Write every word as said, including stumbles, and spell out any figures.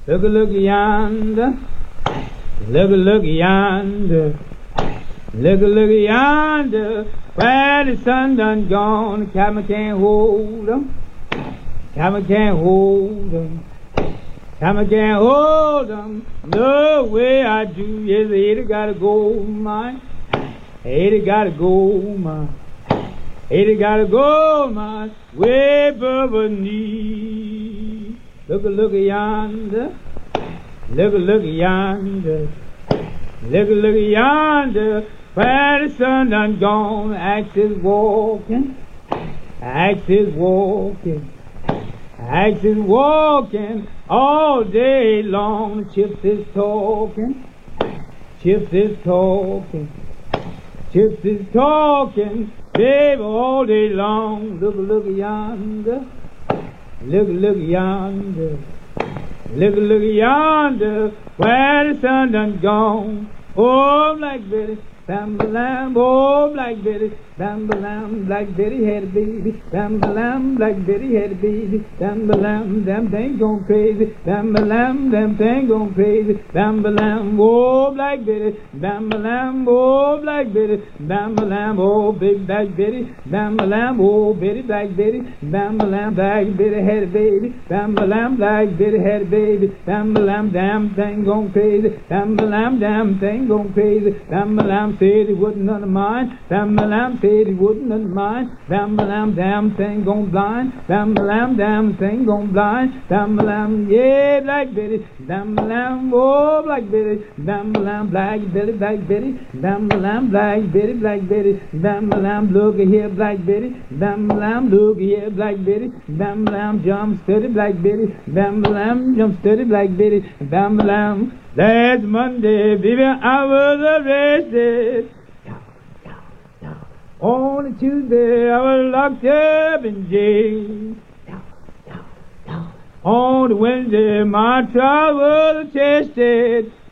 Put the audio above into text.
Look a look yonder. Look a look yonder. Look a look yonder. Where the sun done gone, the cabin can't hold 'em. Cabin can't hold 'em. Cabin can't hold 'em. No way I do. Yes, Ada got a gold mine. Ada got a gold mine. Ada got a gold mine way above her knee. Look a look yonder. Look a look yonder. Look a look yonder. Where the sun done gone, axe is walking. Axe is walking. Axe is walking all day long. Chips is talking. Chips is talking. Chips is talking, baby, all day long. Look, look yonder. Look, look yonder. Look, look yonder, where the sun done gone. Oh, Black Betty, bam-ba-lam, oh, Black Betty, bam-ba-lam, Black Betty had a baby, bam-ba-lam, Black Betty had a baby, bam-ba-lam, them thing gone crazy, bam-ba-lam, them thing gone crazy, bam-ba-lam, oh, Black Betty, bam-ba-lam, oh, Black Betty, bam-ba-lam, oh, big Black Betty, bam-ba-lam, oh, Betty, Black Betty, bam-ba-lam, Black Betty had a baby, bam-ba-lam, Black Betty had a baby, bam-ba-lam, damn thing gone crazy, bam-ba-lam, damn thing gone crazy, bam-ba-lam said he wasn't none of mine, bam-ba-lam said he wasn't none of mine, bam-ba-lam, damn thing gone blind, bam-ba-lam, damn thing gone blind, bam-ba-lam, yeah, Black Betty, bam-ba-lam, oh, Black Betty, bam-ba-lam, Black Betty, Black Betty, bam-ba-lam, Black Betty, Black Betty, bam-ba-lam, look here, Black Betty, bam-ba-lam, look here, Black Betty, bam-ba-lam, jump steady, Black Betty, bam-ba-lam, jump steady, Black Betty, bam-ba-lam. Last Monday, baby, I was arrested. On a Tuesday, I was locked up in jail. On a Wednesday, my trial was attested.